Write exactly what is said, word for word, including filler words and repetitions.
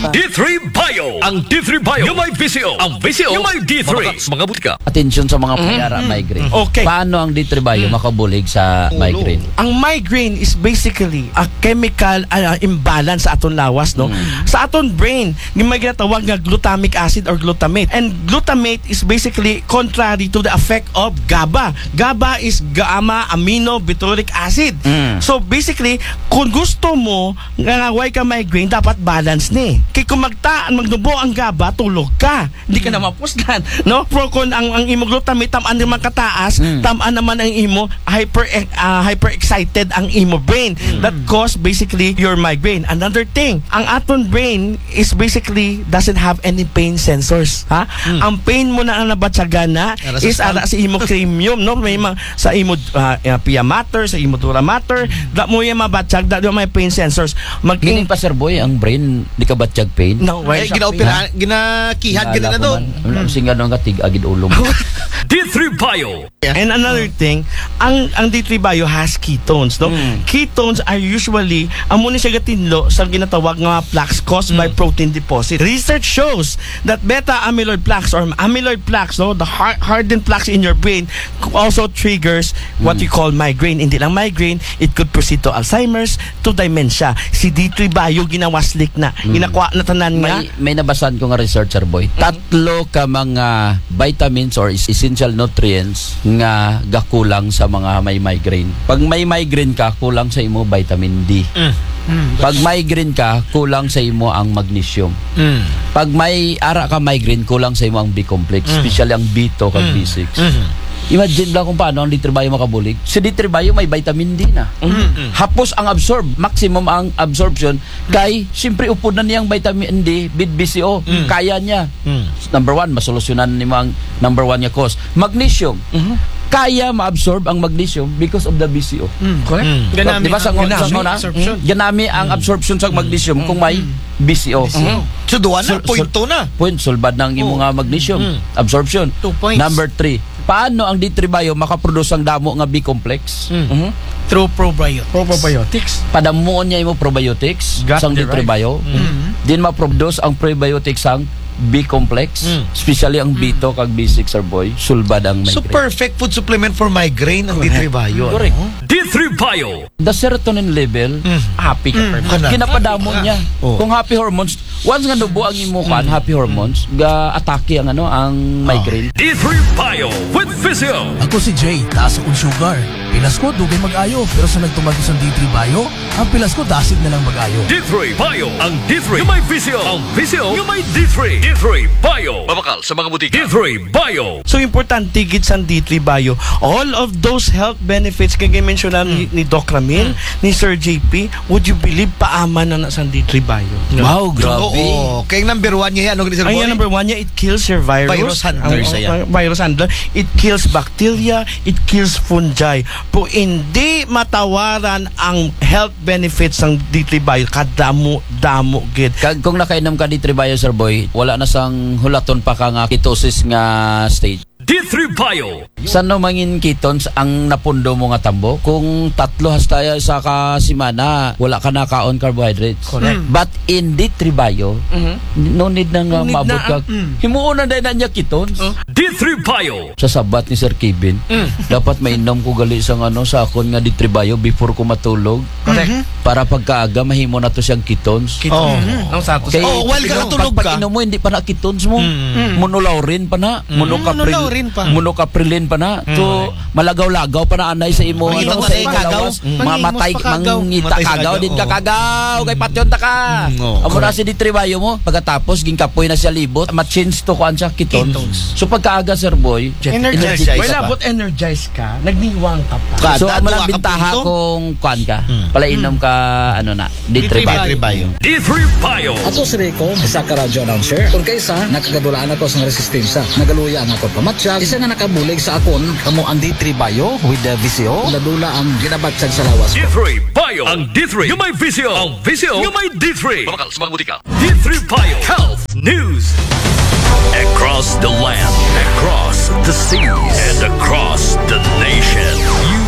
pa. D three Bio. Ang D three Bio. Yung may V C O. Ang V C O. Yung may D three. Sa mga butika. Atensyon sa mga payara migraine. Okay. Paano ang D three Bio makabulig sa migraine? Ang migraine is basically a chemical uh, imbalance sa aton lawas, no? Mm. Sa aton brain, yung may ginatawag nga glutamic acid or glutamate. And glutamate is basically contrary to the effect of GABA. GABA is gamma amino butyric acid. Mm. So basically, kung gusto mo nga way ka migraine, dapat balance ni. Kaya kung magtaan, magdubo ang GABA, tulog ka. Hindi ka na mapuslan, no? Pero kung ang, ang imo glutamate, tamaan naman kataas, Mm. tamaan naman ang imo hyper uh, hyper excited ang imo brain. Mm. That cause basically your migraine. Another thing, ang aton brain is basically doesn't have any pain sensors. Ha? Mm. Ang pain mo na ang nabatsagan na is ara sa imo cranium, no? May mga, sa imo uh, uh, pia mater, sa imo dura mater, mm. da mo yung mabatsag, da may pain sensors. Mag Gining pa sir boy, ang brain di ka batsyag pain? No, Ay, ginaopera, ginakihad gina na doon. Ang singa nung katig agid ulong. D three Bio. And another thing, ang ang D three Bio has ketones, no? Mm. Ketones are usually amo ni siya gatinlo sa ginatawag nga plaques caused by protein deposit. Research shows that beta amyloid plaques or amyloid plaques, no, the har- hardened plaques in your brain also triggers what you call migraine. Hindi lang migraine, it could proceed to Alzheimer's, to dementia. Si D three Bio ginawaslik na, ginakuha na tanan nga. May, may nabasan ko nga researcher boy. Tatlo ka mga vitamins or essential nutrients nga gakulang sa mga may migraine. Pag may migraine ka, kulang sa imo vitamin D. Mm. Mm. Pag migraine ka, kulang sa imo ang magnesium. Mm. Pag may ara ka migraine, kulang sa imo ang B-complex, especially ang B two kag B six. Mm. Imagine lang kung paano ang D three Bio makabulig. Si D three Bio may vitamin D na. Mm. Hapos ang absorb, maximum ang absorption kay siyempre upod na niyang vitamin D with B C O. Mm. Kaya niya. Mm. Number one, masolusyonan nimo ang number one nga cause. Magnesium. Kaya ma-absorb ang magnesium because of the B C O. Correct? Mm. Ganami Di ba sa ang- ngona? ganami ngona? absorption. Ganami ang absorption sa magnesium kung may B C O. So, duwan na, Sul- point sul- two na. Point, sulbad ng imo nga magnesium Mm. absorption. Two points. Number three, paano ang D three Bio makaproduce ang damo nga B-complex? Mm. Through probiotics. Probiotics. Padamuon niya imo probiotics Got sang the D three Bio. Din ma-produce ang probiotics ang B-complex, Mm. especially ang B two kag B six or boy, sulbad ang migraine. So, perfect food supplement for migraine ang D three Bio. Correct. D three Bio. The serotonin level, happy ka. Ka na. Kinapadamo niya. Oh. Kung happy hormones, once nga nubo ang imo kan, happy hormones, ga atake ang ano, ang migraine. D three Bio with Physio. Ako si Jay, taas akong sugar. Pilas ko, dugay mag-ayo. Pero sa nagtumagi sa D three Bio, ang pilas ko, dasig na lang mag-ayo. D three Bio. Ang D three yung may V C O. Ang V C O yung may D three. D three Bio. Mabakal sa mga butika. D three Bio. So importante gid sa D three Bio, all of those health benefits kaya mentionan ni, ni Doc Ramil, ni Sir J P, would you believe paaman na na sa D three Bio? Wow, grabe. Oo. Kaya yung number one niya yan. Ano, Sir Ay, Boy? number one niya, it kills your virus. Virus handler Ang- siya. ang- Virus handler. It kills bacteria, it kills fungi. Po hindi matawaran ang health benefits ng D three Bio, kadamo-damo gid. Kag kung nakainom ka D three Bio, sir boy, wala na sang hulaton pa ka nga ketosis nga stage. D three Bio. San no mangin ketones ang napundo mo nga tambo? Kung tatlo hasta sa kasimana, wala ka na kaon carbohydrates. Correct. But in D three Bio, no need na nga No need maabot na, ka. Himuon na dahil na niya ketones. D three Bio. Sa sabat ni Sir Kevin, dapat mainom ko gali sa ano sa akon nga D three Bio before ko matulog. Correct. Para pagkaaga mahimo na to siyang ketones. Oh. Ang satos. Kay, Oh, while ka natulog pag, ka. pag inom mo, hindi pa na ketones mo. Monolaurin pa na. Monocapril, Monolaurin pa. monocaprilin pa na. So, malagaw-lagaw pa na anay sa imo. Mangita Ano, pa sa sa imo kagaw. lawas. Mm. Mamatay, Mangimos pa kagaw. mangita Matay sa kagaw. kagaw, Din ka oo. kagaw. Kay patyon ta ka. Mm, oo. Amo na si D three Bio mo. Pagkatapos, ginkapoy na siya libot. Ma-change to kuan siya ketones. Ketones. So, pagkaaga, Sir Boy, Energized. Energized Wala, pa. but energized ka, nagniwang ka pa. so, Kada ang duwa malang ka bintaha punto. kung kuan ka. Palainom ka, ano na, D three Bio. D three Bio. D three Bio. Ato si Rico, isa ka radyo announcer. Kung kaysa, nakagadulaan ako sa resistensya. Nagaluya ang ako pamatsyag. Isa nga nakabulig sa akon, kamo ang D three Bio with the V C O. Ladula ang ginabatsag sa lawas. D three Bio. Ang D three yung may V C O. Ang V C O yung may D three. Mabakal sa mga butika. D three Bio. Health News. Across the land, across the seas, and across the nation. You